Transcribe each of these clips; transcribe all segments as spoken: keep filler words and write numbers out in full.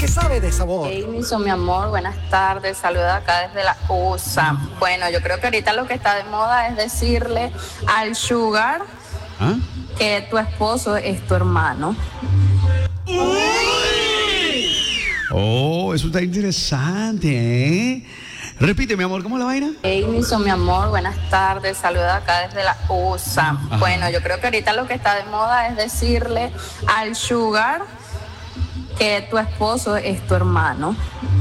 que sabe de sabor. Jamison, mi amor, buenas tardes. Saludos acá desde la U S A. Bueno, yo creo que ahorita lo que está de moda es decirle al sugar ¿Ah? que tu esposo es tu hermano. Oh, eso está interesante, ¿eh? Repite, mi amor, ¿cómo es la vaina? Jamison, mi amor, buenas tardes. Saludos acá desde la U S A. Ajá. Bueno, yo creo que ahorita lo que está de moda es decirle al sugar que tu esposo es tu hermano.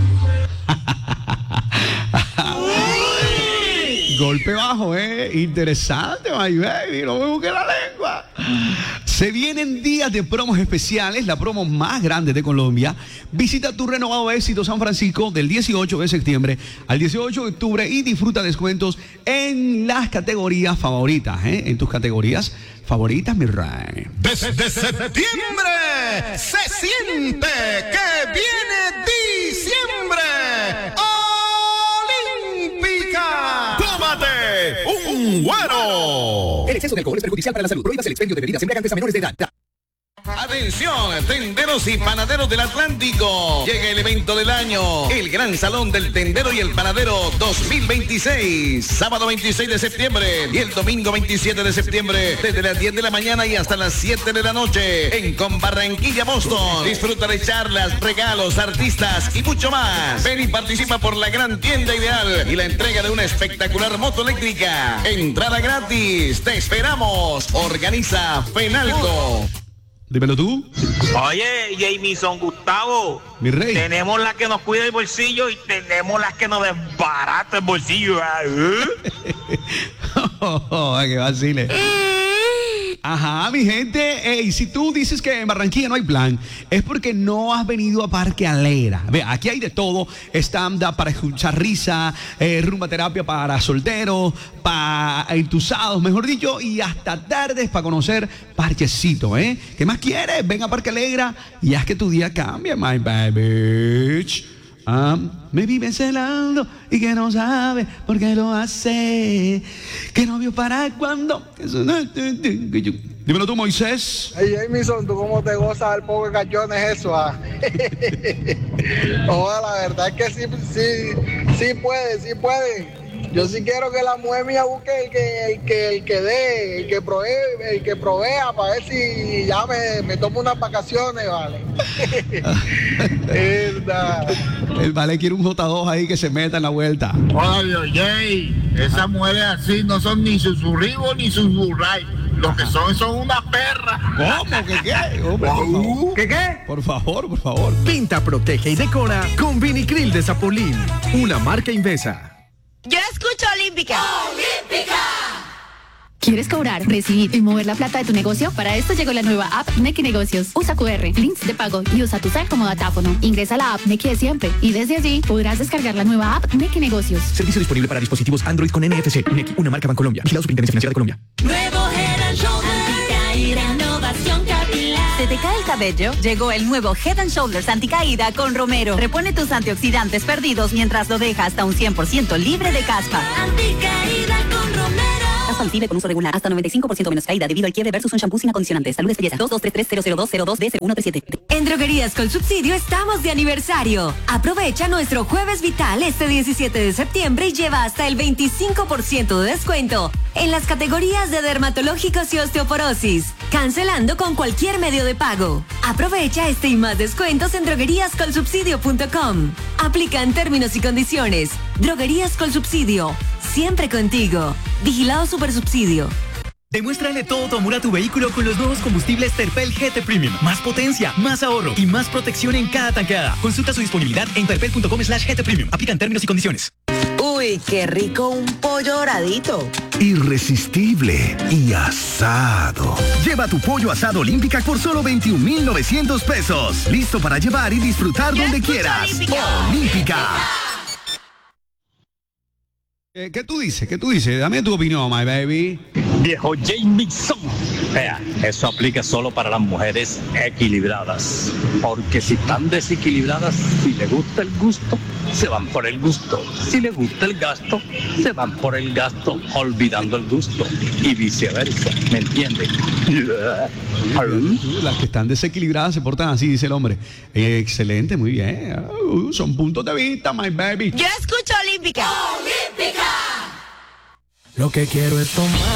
Golpe bajo, ¿eh? Interesante, my baby. No me busque la lengua. Se vienen días de promos especiales, la promo más grande de Colombia. Visita tu renovado Éxito San Francisco del dieciocho de septiembre al dieciocho de octubre y disfruta descuentos en las categorías favoritas, ¿eh? En tus categorías favoritas, mi rey. Desde septiembre se siente que viene diciembre. ¡Un güero! El exceso de alcohol es perjudicial para la salud. Prohíbas el expendio de bebidas embriagantes a menores de edad. Atención, tenderos y panaderos del Atlántico. Llega el evento del año, el Gran Salón del Tendero y el Panadero dos mil veintiséis. Sábado veintiséis de septiembre y el domingo veintisiete de septiembre, desde las diez de la mañana y hasta las siete de la noche, en Con Barranquilla, Boston. Disfruta de charlas, regalos, artistas y mucho más. Ven y participa por la gran tienda ideal y la entrega de una espectacular moto eléctrica. Entrada gratis. Te esperamos. Organiza Fenalco. Dímelo tú. Oye, Jamison, Gustavo. Mi rey. Tenemos la que nos cuida el bolsillo y tenemos las que nos desbarata el bolsillo. ¿Eh? oh, oh, que vacile. Ajá, mi gente. Ey, si tú dices que en Barranquilla no hay plan, es porque no has venido a Parque Alegra. Ve, aquí hay de todo. Stand-up para escuchar risa, eh, rumba terapia para solteros, para entusados, mejor dicho, y hasta tardes para conocer parchecito, ¿eh? ¿Qué más quieres? Ven a Parque Alegra y haz que tu día cambie, my baby. Um, me vive celando y que no sabe por qué lo hace. Que no vio para cuando. Dímelo tú, Moisés. Hey, Jamison, ¿tú cómo te gozas el poco de cachones eso? Ah? Ojalá, la verdad es que sí, sí, sí puede, sí puede. Yo sí quiero que la mujer mía busque el que, el que, el que dé, el que provee, el que provea para ver si ya me, me tomo unas vacaciones, vale. Verdad. El vale quiere un J dos ahí que se meta en la vuelta. Oye, Jay, esas mujeres así no son ni susurribos ni susurray. Lo que son son una perra. ¿Cómo? ¿Qué qué? Hombre, uh, ¿Qué qué? Por favor, por favor. Pinta, protege y decora con Vinicril de Zapolín, una marca Invesa. Yo escucho Olímpica. ¡Olímpica! ¿Quieres cobrar, recibir y mover la plata de tu negocio? Para esto llegó la nueva app Nequi Negocios. Usa Q R, links de pago y usa tu cel como datáfono. Ingresa a la app Nequi de siempre y desde allí podrás descargar la nueva app Nequi Negocios. Servicio disponible para dispositivos Android con N F C. Nequi, una marca Bancolombia. Vigilado Superintendencia Financiera de Colombia. Nuevo Head and Shoulders Anticaída, innovación capilar. ¿Se te cae el cabello? Llegó el nuevo Head and Shoulders Anticaída con Romero. Repone tus antioxidantes perdidos mientras lo deja hasta un cien por ciento libre de caspa. Anticaída con Romero. Caso admisible con uso regular. Hasta noventa y cinco por ciento menos caída debido al quiebre versus un shampoo sin acondicionante. Salud de belleza. dos dos tres tres cero cero dos cero dos D cero uno tres siete. En Droguerías con Subsidio estamos de aniversario. Aprovecha nuestro Jueves Vital este diecisiete de septiembre y lleva hasta el veinticinco por ciento de descuento en las categorías de dermatológicos y osteoporosis, cancelando con cualquier medio de pago. Aprovecha este y más descuentos en droguerías col subsidio punto com. Aplican términos y condiciones. Droguerías con Subsidio. Siempre contigo. Vigilado Supersubsidio. Demuéstrale todo tu amor a tu vehículo con los nuevos combustibles Terpel G T Premium. Más potencia, más ahorro y más protección en cada tanqueada. Consulta su disponibilidad en terpel punto com slash G T Premium. Aplican términos y condiciones. Uy, qué rico un pollo doradito. Irresistible y asado. Lleva tu pollo asado Olímpica por solo veintiún mil novecientos pesos. Listo para llevar y disfrutar donde quieras. Olímpica. Olímpica. Eh, ¿Qué tú dices? ¿Qué tú dices? Dame tu opinión, my baby. Viejo Jamison. Vea, eso aplica solo para las mujeres equilibradas. Porque si están desequilibradas, si le gusta el gusto, se van por el gusto. Si le gusta el gasto, se van por el gasto, olvidando el gusto. Y viceversa, ¿me entiendes? Las que están desequilibradas se portan así, dice el hombre. Eh, excelente, muy bien. Uh, son puntos de vista, my baby. Yo escucho Olímpica. Olímpica. Lo que quiero es tomar.